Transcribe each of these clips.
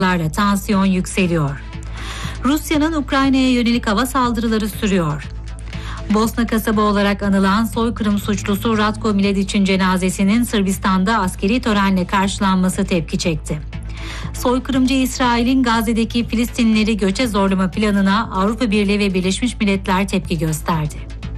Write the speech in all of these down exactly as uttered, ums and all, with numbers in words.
Tansiyon yükseliyor. Rusya'nın Ukrayna'ya yönelik hava saldırıları sürüyor. Bosna kasaba olarak anılan soykırım suçlusu Ratko Mladić'in cenazesinin Sırbistan'da askeri törenle karşılanması tepki çekti. Soykırımcı İsrail'in Gazze'deki Filistinlileri göçe zorlama planına Avrupa Birliği ve Birleşmiş Milletler tepki gösterdi.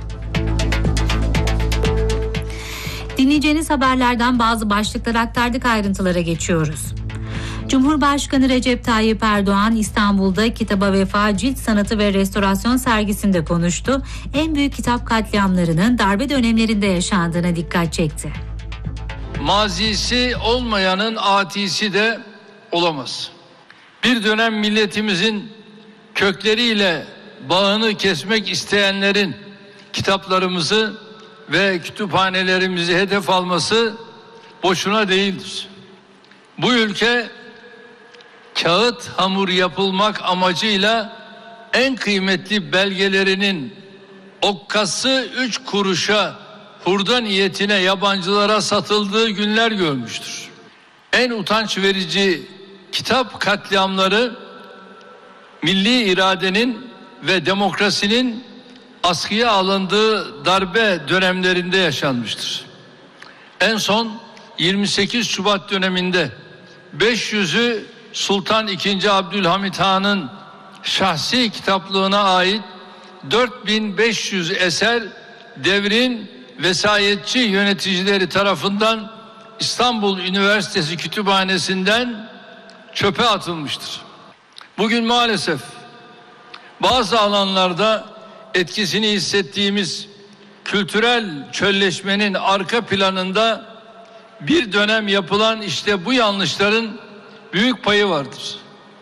Dinleyeceğiniz haberlerden bazı başlıklar aktardık, ayrıntılara geçiyoruz. Cumhurbaşkanı Recep Tayyip Erdoğan İstanbul'da Kitaba Vefa Cilt Sanatı ve Restorasyon sergisinde konuştu. En büyük kitap katliamlarının darbe dönemlerinde yaşandığına dikkat çekti. Mazisi olmayanın atisi de olamaz. Bir dönem milletimizin kökleriyle bağını kesmek isteyenlerin kitaplarımızı ve kütüphanelerimizi hedef alması boşuna değildir. Bu ülke kağıt hamur yapılmak amacıyla en kıymetli belgelerinin okkası üç kuruşa hurda niyetine yabancılara satıldığı günler görmüştür. En utanç verici kitap katliamları milli iradenin ve demokrasinin askıya alındığı darbe dönemlerinde yaşanmıştır. En son yirmi sekiz Şubat döneminde beş yüzü Sultan ikinci. Abdülhamit Han'ın şahsi kitaplığına ait dört bin beş yüz eser devrin vesayetçi yöneticileri tarafından İstanbul Üniversitesi Kütüphanesi'nden çöpe atılmıştır. Bugün maalesef bazı alanlarda etkisini hissettiğimiz kültürel çölleşmenin arka planında bir dönem yapılan işte bu yanlışların büyük payı vardır.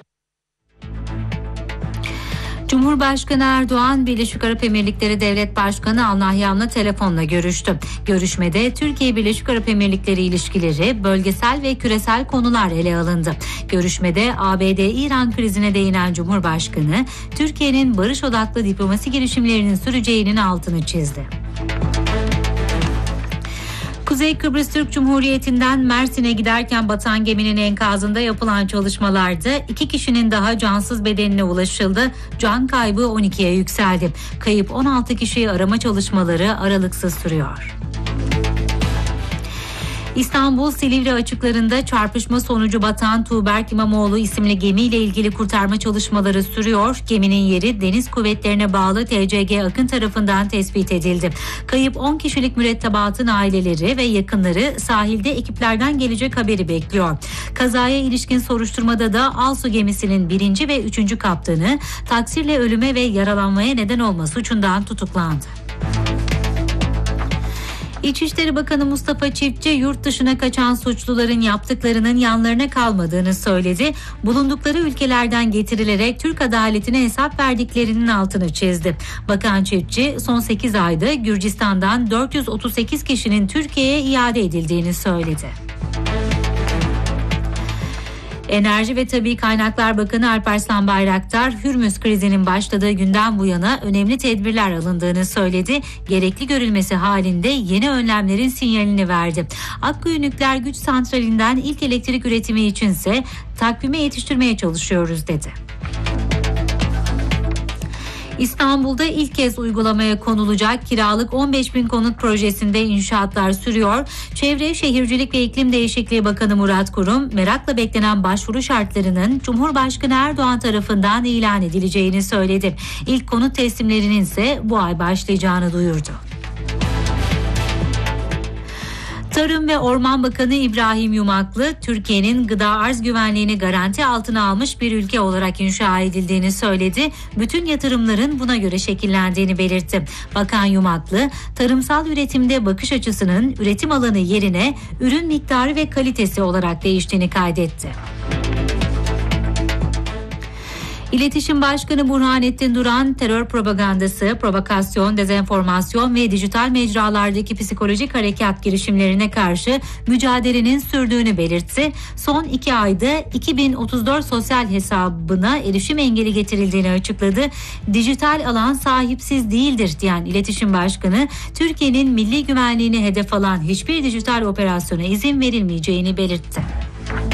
Cumhurbaşkanı Erdoğan, Birleşik Arap Emirlikleri Devlet Başkanı Al Nahyan'la telefonla görüştü. Görüşmede Türkiye-Birleşik Arap Emirlikleri ilişkileri, bölgesel ve küresel konular ele alındı. Görüşmede A B D-İran krizine değinen Cumhurbaşkanı, Türkiye'nin barış odaklı diplomasi girişimlerinin süreceğinin altını çizdi. Kuzey Kıbrıs Türk Cumhuriyeti'nden Mersin'e giderken batan geminin enkazında yapılan çalışmalarda iki kişinin daha cansız bedenine ulaşıldı. Can kaybı on ikiye yükseldi. Kayıp on altı kişiyi arama çalışmaları aralıksız sürüyor. İstanbul Silivri açıklarında çarpışma sonucu batan Tuğberk İmamoğlu isimli gemiyle ilgili kurtarma çalışmaları sürüyor. Geminin yeri Deniz Kuvvetlerine bağlı T C G Akın tarafından tespit edildi. Kayıp on kişilik mürettebatın aileleri ve yakınları sahilde ekiplerden gelecek haberi bekliyor. Kazaya ilişkin soruşturmada da Alsu gemisinin birinci ve üçüncü kaptanı taksirle ölüme ve yaralanmaya neden olma suçundan tutuklandı. İçişleri Bakanı Mustafa Çiftçi, yurt dışına kaçan suçluların yaptıklarının yanlarına kalmadığını söyledi. Bulundukları ülkelerden getirilerek Türk adaletine hesap verdiklerinin altını çizdi. Bakan Çiftçi, son sekiz ayda Gürcistan'dan dört yüz otuz sekiz kişinin Türkiye'ye iade edildiğini söyledi. Enerji ve Tabii Kaynaklar Bakanı Alparslan Bayraktar, Hürmüz krizinin başladığı günden bu yana önemli tedbirler alındığını söyledi. Gerekli görülmesi halinde yeni önlemlerin sinyalini verdi. Akkuyu Nükleer Güç Santrali'nden ilk elektrik üretimi içinse takvime yetiştirmeye çalışıyoruz dedi. İstanbul'da ilk kez uygulamaya konulacak kiralık on beş bin konut projesinde inşaatlar sürüyor. Çevre, Şehircilik ve İklim Değişikliği Bakanı Murat Kurum, merakla beklenen başvuru şartlarının Cumhurbaşkanı Erdoğan tarafından ilan edileceğini söyledi. İlk konut teslimlerinin ise bu ay başlayacağını duyurdu. Tarım ve Orman Bakanı İbrahim Yumaklı, Türkiye'nin gıda arz güvenliğini garanti altına almış bir ülke olarak inşa edildiğini söyledi. Bütün yatırımların buna göre şekillendiğini belirtti. Bakan Yumaklı, tarımsal üretimde bakış açısının üretim alanı yerine ürün miktarı ve kalitesi olarak değiştiğini kaydetti. İletişim Başkanı Burhanettin Duran, terör propagandası, provokasyon, dezenformasyon ve dijital mecralardaki psikolojik harekat girişimlerine karşı mücadelenin sürdüğünü belirtti. Son iki ayda iki bin otuz dört sosyal hesabına erişim engeli getirildiğini açıkladı. Dijital alan sahipsiz değildir diyen İletişim Başkanı, Türkiye'nin milli güvenliğini hedef alan hiçbir dijital operasyona izin verilmeyeceğini belirtti.